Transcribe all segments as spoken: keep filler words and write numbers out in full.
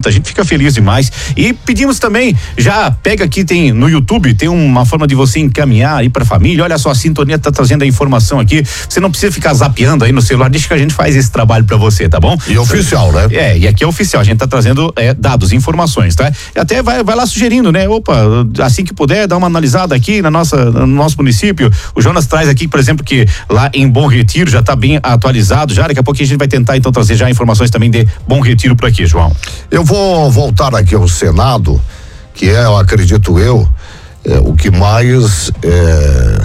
A gente fica feliz demais e pedimos também, já pega aqui, tem no YouTube, tem uma forma de você encaminhar aí pra família. Olha só, a Sintonia tá trazendo a informação aqui. Você não precisa ficar zapeando aí no celular, deixa que a gente faz esse trabalho pra você, tá bom? E oficial, né? É, e aqui é oficial, a gente tá trazendo é, dados, informações, tá? E até vai, vai lá sugerindo, né? Opa, assim que puder, dá uma analisada aqui na nossa, no nosso município. O Jonas traz aqui, por exemplo, que lá em Bom Retiro já tá bem atualizado, já daqui a pouco a gente vai tentar então trazer já informações também de Bom Retiro por aqui, João. Eu vou voltar aqui ao Senado, que é, eu acredito eu, é, o que mais é,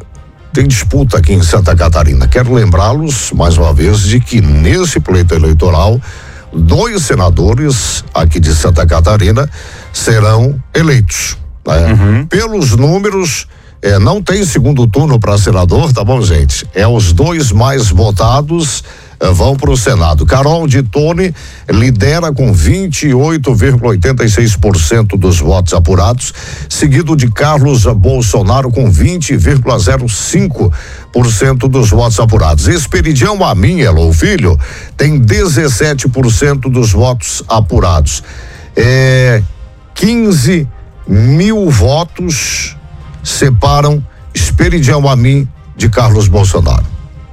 tem disputa aqui em Santa Catarina. Quero lembrá-los, mais uma vez, de que nesse pleito eleitoral, dois senadores aqui de Santa Catarina serão eleitos. Né? Uhum. Pelos números, é, não tem segundo turno para senador, tá bom, gente? É os dois mais votados é, vão para o Senado. Carol de Tone lidera com vinte e oito vírgula oitenta e seis por cento dos votos apurados, seguido de Carlos Bolsonaro com vinte vírgula zero cinco por cento dos votos apurados. Esperidião Amin, Elô Filho, tem dezessete por cento dos votos apurados. É, quinze mil votos separam Esperidião Amin de Carlos Bolsonaro.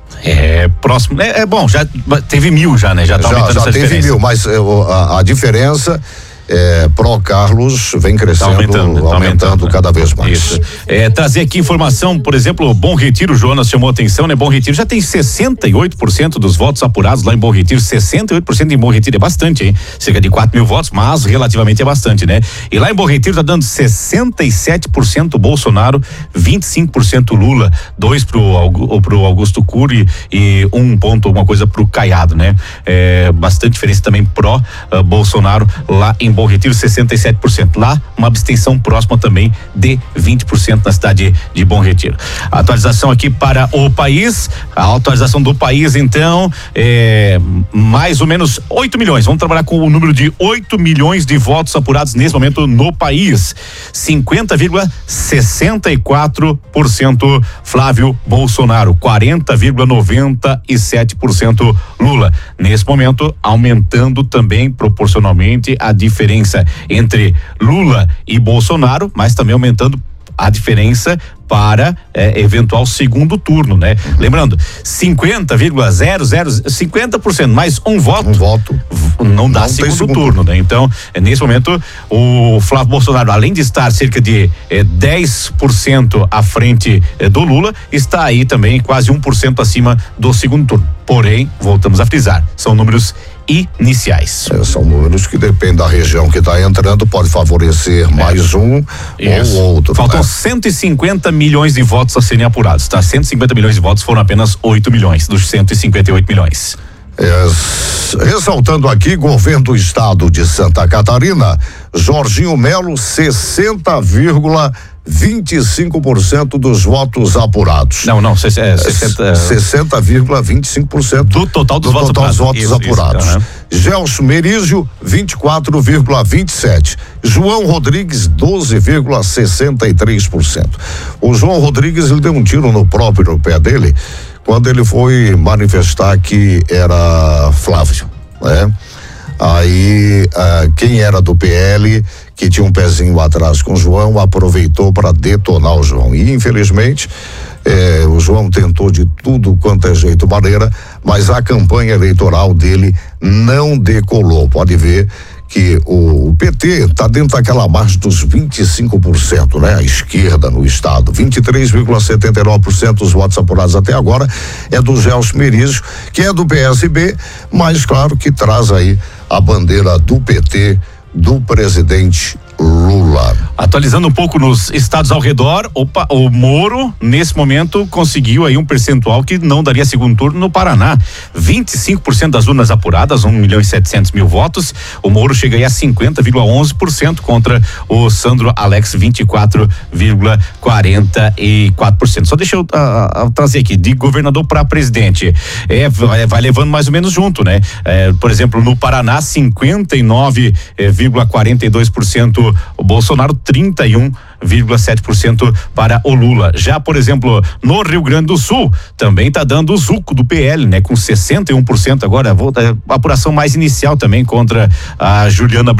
É, próximo, é, é bom, já teve mil já, né? Já tá aumentando já, já essa teve diferença. mil, mas a, a diferença é, pró Carlos vem crescendo, tá aumentando, tá aumentando, aumentando cada vez mais. Isso. É, trazer aqui informação, por exemplo, Bom Retiro, o Jonas chamou atenção, né? Bom Retiro já tem sessenta e oito por cento dos votos apurados lá em Bom Retiro, sessenta e oito por cento em Bom Retiro, é bastante, hein? Cerca de quatro mil votos, mas relativamente é bastante, né? E lá em Bom Retiro tá dando sessenta e sete por cento Bolsonaro, vinte e cinco por cento Lula, dois pro, pro Augusto Cury e um ponto, alguma coisa pro Caiado, né? É, bastante diferença também pró uh, Bolsonaro lá em Bom Retiro, sessenta e sete por cento. Lá, uma abstenção próxima também de vinte por cento na cidade de Bom Retiro. A atualização aqui para o país, a atualização do país, então, é mais ou menos oito milhões. Vamos trabalhar com o número de oito milhões de votos apurados nesse momento no país. cinquenta vírgula sessenta e quatro por cento Flávio Bolsonaro, quarenta vírgula noventa e sete por cento Lula. Nesse momento, aumentando também proporcionalmente a diferença entre Lula e Bolsonaro, mas também aumentando a diferença para é, eventual segundo turno, né? Uhum. Lembrando, cinquenta vírgula zero zero cinquenta por cento mais um voto, um voto não dá não segundo, segundo turno, turno, né? Então, é, nesse momento, o Flávio Bolsonaro, além de estar cerca de é, dez por cento à frente é, do Lula, está aí também quase um por cento acima do segundo turno. Porém, voltamos a frisar, são números iniciais. É, são números que dependem da região que está entrando, pode favorecer é. mais um Isso. ou outro. Faltam né? cento e cinquenta milhões de votos a serem apurados, tá? cento e cinquenta milhões de votos, foram apenas oito milhões dos cento e cinquenta e oito milhões. É, ressaltando aqui, governo do estado de Santa Catarina, Jorginho Melo, sessenta vírgula vinte e cinco por cento dos votos apurados. Não, não, sessenta vírgula vinte e cinco por cento do total dos do votos total apurados. Votos isso, apurados. Isso, uhum. Gelson Merizio, vinte e quatro vírgula vinte e sete. João Rodrigues, doze vírgula sessenta e três por cento. O João Rodrigues, ele deu um tiro no próprio pé dele quando ele foi manifestar que era Flávio, né? Aí, ah, quem era do P L, que tinha um pezinho atrás com o João, aproveitou para detonar o João. E, infelizmente, eh, o João tentou de tudo quanto é jeito, maneira, mas a campanha eleitoral dele não decolou. Pode ver que o, o P T está dentro daquela margem dos vinte e cinco por cento, né? A esquerda no estado, vinte e três vírgula setenta e nove por cento dos votos apurados até agora é do Gelson Merizio, que é do P S B, mas claro que traz aí a bandeira do P T, do presidente Lula. Atualizando um pouco nos estados ao redor, opa, o Moro, nesse momento, conseguiu aí um percentual que não daria segundo turno no Paraná. vinte e cinco por cento das urnas apuradas, um milhão e setecentos mil votos. O Moro chega aí a cinquenta vírgula onze por cento contra o Sandro Alex, vinte e quatro vírgula quarenta e quatro por cento. Só deixa eu a, a, trazer aqui, de governador para presidente. É, vai, vai levando mais ou menos junto, né? É, por exemplo, no Paraná, cinquenta e nove vírgula quarenta e dois por cento o Bolsonaro, trinta e um vírgula sete por cento para o Lula. Já, por exemplo, no Rio Grande do Sul, também está dando o Zuco do P L, né? Com sessenta e um por cento agora, volta, apuração mais inicial também contra a Juliana